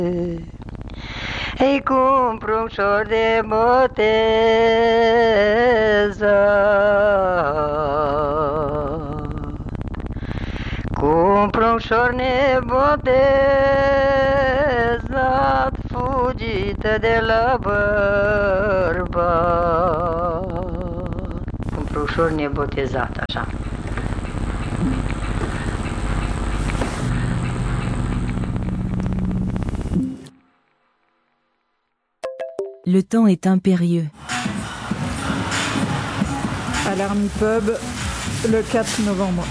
Ei cumpre un ușor de botezat, cumpre un ușor nebotezat, fugită de la bărbat. Cumpre ușor nebotezat, așa. Le temps est impérieux. À l'Army Pub, le 4 novembre.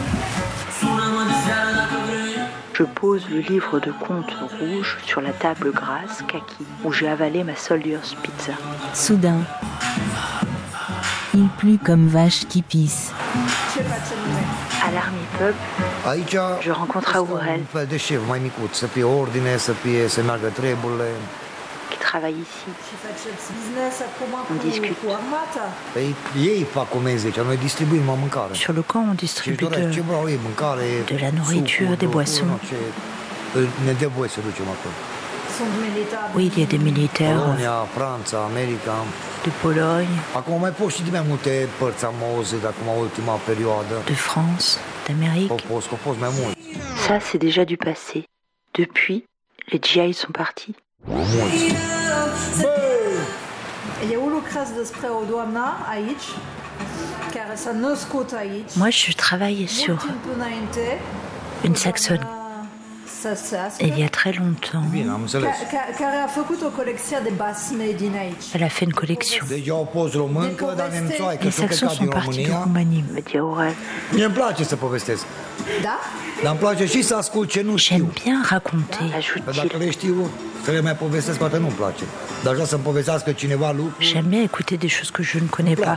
Je pose le livre de contes rouge sur la table grasse kaki où j'ai avalé ma Soldier's Pizza. Soudain, il plut comme vache qui pisse. À l'Army Pub, je rencontre Aurel qui travaille ici. On discute. Sur le camp, on distribue de la nourriture, des boissons. Oui, il y a des militaires de Pologne, de France, d'Amérique. Ça, c'est déjà du passé. Depuis, les GI sont partis. Moi, je travaille sur une saxonne. Il y a très longtemps. Elle a fait une collection. Les saxons sont partis de Roumanie, me dit Aurel. J'aime bien raconter, ajoute-t-il. J'aime bien écouter des choses que je ne connais pas.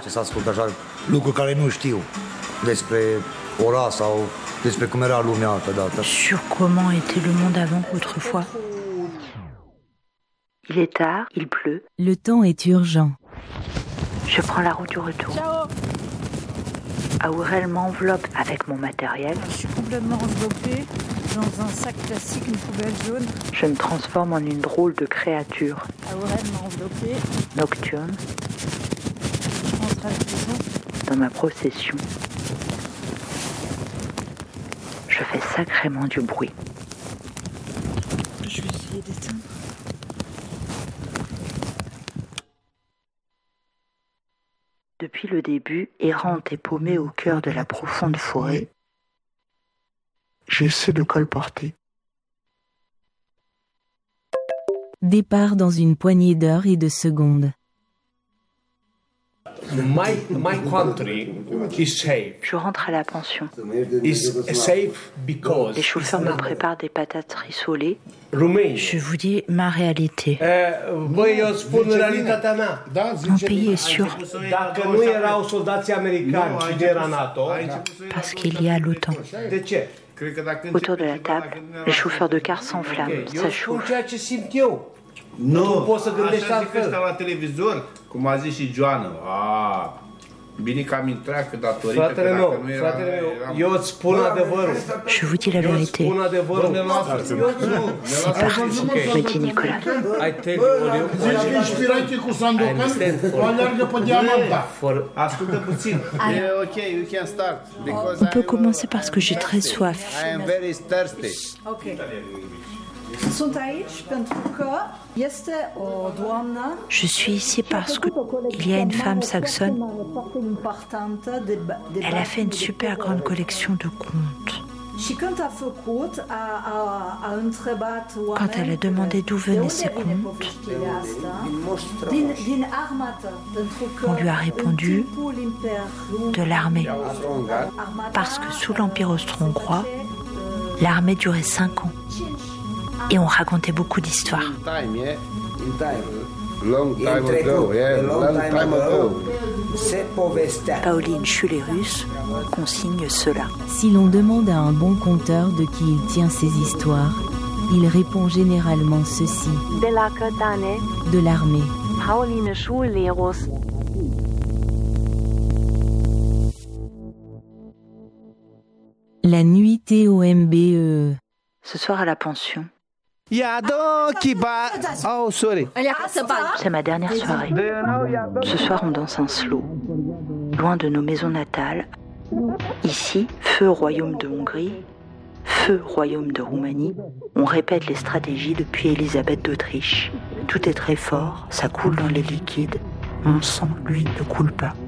Sur comment était le monde avant autrefois. Il est tard, il pleut. Le temps est urgent. Je prends la route du retour. Ciao. Aurel m'enveloppe avec mon matériel. Je suis complètement enveloppée dans un sac classique, une poubelle jaune. Je me transforme en une drôle de créature. Aurel m'a enveloppée. Nocturne. Je rentre à la maison. Dans ma procession. Je fais sacrément du bruit. Je vais essayer d'éteindre. Depuis le début, errante et paumée au cœur de la profonde forêt, j'essaie de colporter. Départ dans une poignée d'heures et de secondes. My country is safe. Je rentre à la pension. Is safe because Les chauffeurs me préparent des patates rissolées. Romania. Je vous dis ma réalité. Băi, eu spun realitatea mea. Mon pays est sûr Dacă nu erau soldații americani și nu era NATO, parce qu'il y a l'OTAN. de ce? Autour de la table, les chauffeurs de car s'enflamment, Eu ça spun chauffe. ceea ce simt eu. Nu, Tu poți să gândești așa zic ăsta altfel. la televizor, cum a zis și Joana. Bine că am intrat, că datorită, că Fratele dacă meu, nu era... fratele meu, eu îți spun adevărul. Je vous dis la Eu îți vérité, spun adevărul. c'est parti, me dit Nicolas. I tell you, Zici că inspirație cu Sandokan, o aleargă pe diamanta. for Ascultă puțin. E ok, you can start. Because On peut commencer parce que j'ai très soif. I am very thirsty. Ok. Sunt aici pentru că este o doamnă. Je suis ici parce qu'il y a une femme saxonne. Elle a fait une super grande collection de contes. Quand elle a demandé d'où venaient ces contes, on lui a répondu de l'armée. Parce que sous l'Empire austro-hongrois, l'armée durait 5 ans. Et on racontait beaucoup d'histoires. Long time ago, yeah, long time ago. Pauline Schulerus consigne cela. Si l'on demande à un bon conteur de qui il tient ses histoires, il répond généralement ceci: de l'armée. Pauline Schulerus. La nuit TOMBE. Ce soir à la pension, Oh, sorry. C'est ma dernière soirée. Ce soir, on danse un slow, loin de nos maisons natales. Ici, feu royaume de Hongrie, feu royaume de Roumanie. On répète les stratégies depuis Élisabeth d'Autriche. Tout est très fort, ça coule dans les liquides. Mon sang, lui, ne coule pas.